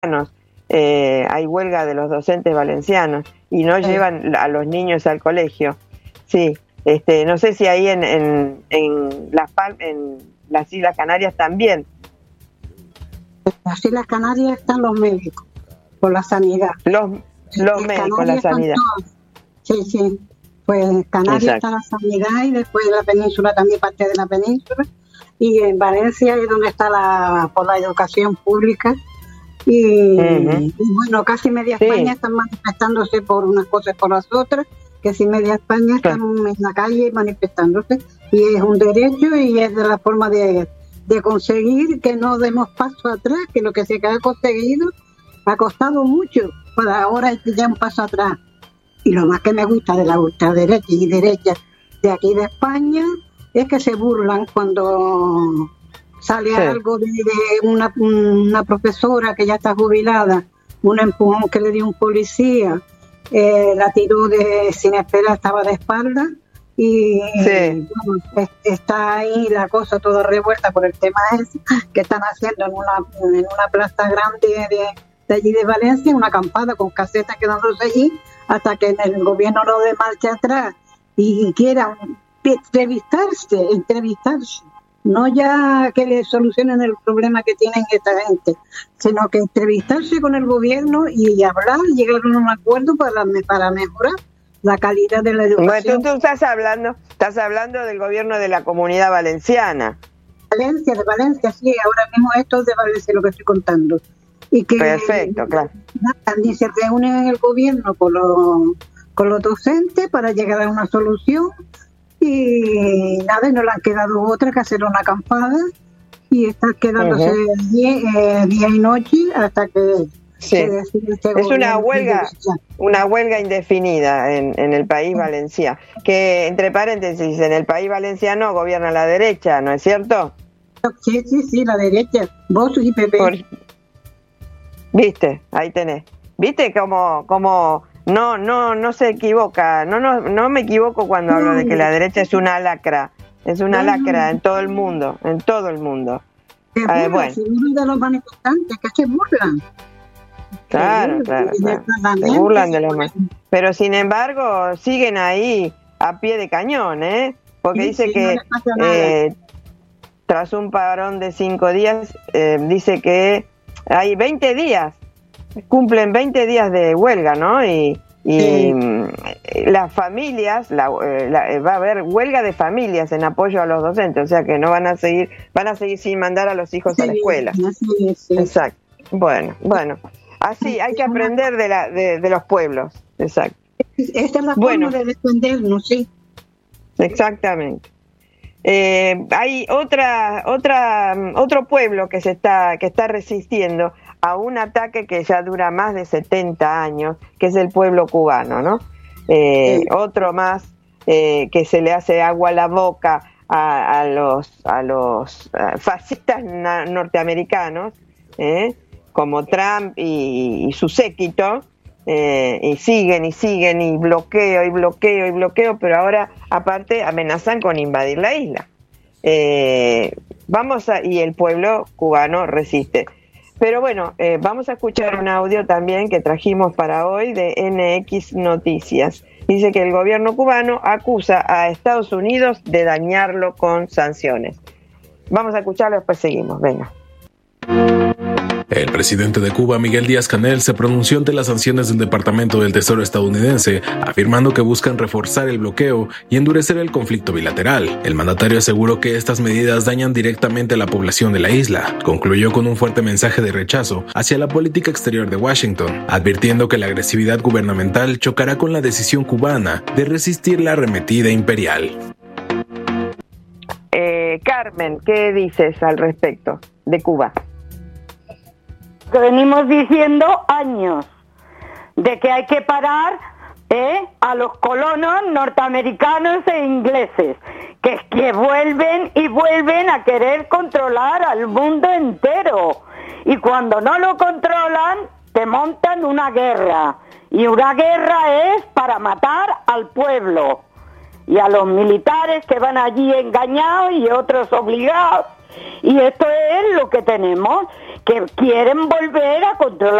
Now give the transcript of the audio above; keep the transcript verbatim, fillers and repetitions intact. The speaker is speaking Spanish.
Eh, hay huelga de los docentes valencianos y no sí. llevan a los niños al colegio. Sí, este, no sé si ahí en, en, en, las, en las Islas Canarias también. En las Islas Canarias están los médicos, por la sanidad. Los, los médicos, la sanidad. Sí, sí. Pues en Canarias Exacto. está la sanidad y después la península también, parte de la península. Y en Valencia es donde está la, por la educación pública. Y, uh-huh. y bueno, casi media sí. España están manifestándose por unas cosas y por las otras, que si media España están sí. en la calle manifestándose, y es un derecho y es de la forma de, de conseguir que no demos paso atrás, que lo que se ha conseguido ha costado mucho, para ahora ya un paso atrás. Y lo más que me gusta de la ultraderecha y derecha de aquí de España es que se burlan cuando sale sí. algo de, de una, una profesora que ya está jubilada, un empujón que le dio un policía, eh, la tiró de sin esperar, estaba de espalda y sí. bueno, está ahí la cosa toda revuelta por el tema ese que están haciendo en una, en una plaza grande de, de allí de Valencia, una acampada con casetas quedándose allí hasta que el gobierno no dé marcha atrás y quiera entrevistarse, entrevistarse. No ya que le solucionen el problema que tienen esta gente, sino que entrevistarse con el gobierno y hablar, llegar a un acuerdo para, para mejorar la calidad de la educación. Bueno, tú, tú estás hablando, estás hablando del gobierno de la Comunidad Valenciana. Valencia, de Valencia, sí, ahora mismo esto es de Valencia lo que estoy contando. Y que Perfecto, claro. También se reúnen en el gobierno con los, con los docentes para llegar a una solución. Y nada, y no le han quedado otra que hacer una acampada y estar quedándose uh-huh. día, eh, día y noche hasta que sí. se decide este es una huelga una huelga indefinida en, en el país valenciano, que entre paréntesis en el país valenciano gobierna la derecha, ¿no es cierto? Sí, sí, sí, la derecha, vos y P P. Por... Viste, ahí tenés, viste cómo cómo No, no, no se equivoca. No, no, no me equivoco cuando hablo de que la derecha es una lacra. Es una lacra en todo el mundo, en todo el mundo. Se burlan, eh, bueno. se burlan de los manifestantes, que se burlan. Claro, se claro, claro. Se burlan de los manifestantes. Pero sin embargo siguen ahí a pie de cañón, ¿eh? Porque sí, dice sí, que no eh, tras un parón de cinco días, eh, dice que hay veinte días. Cumplen veinte días de huelga, ¿no? Y, y sí. las familias, la, la, va a haber huelga de familias en apoyo a los docentes, o sea que no van a seguir, van a seguir sin mandar a los hijos sí, a la escuela. Sí, sí. Exacto. Bueno, bueno, así hay que aprender de, la, de, de los pueblos. Exacto. Esta es la forma bueno, de defendernos, sí. Exactamente. Eh, hay otra, otra, otro pueblo que se está, que está resistiendo a un ataque que ya dura más de setenta años, que es el pueblo cubano, ¿no? Eh, sí. Otro más eh, que se le hace agua a la boca a, a los, a los uh, fascistas na- norteamericanos, ¿eh? como Trump y, y su séquito, eh, y siguen y siguen y bloqueo y bloqueo y bloqueo, pero ahora aparte amenazan con invadir la isla. Eh, vamos a, y el pueblo cubano resiste. Pero bueno, eh, vamos a escuchar un audio también que trajimos para hoy de N X Noticias. Dice que el gobierno cubano acusa a Estados Unidos de dañarlo con sanciones. Vamos a escucharlo, después seguimos. Venga. El presidente de Cuba, Miguel Díaz-Canel, se pronunció ante las sanciones del Departamento del Tesoro estadounidense, afirmando que buscan reforzar el bloqueo y endurecer el conflicto bilateral. El mandatario aseguró que estas medidas dañan directamente a la población de la isla. Concluyó con un fuerte mensaje de rechazo hacia la política exterior de Washington, advirtiendo que la agresividad gubernamental chocará con la decisión cubana de resistir la arremetida imperial. Eh, Carmen, ¿qué dices al respecto de Cuba? Que venimos diciendo años de que hay que parar ¿eh? a los colonos norteamericanos e ingleses que, que vuelven y vuelven a querer controlar al mundo entero y cuando no lo controlan te montan una guerra y una guerra es para matar al pueblo y a los militares que van allí engañados y otros obligados Y esto es lo que tenemos, que quieren volver a controlar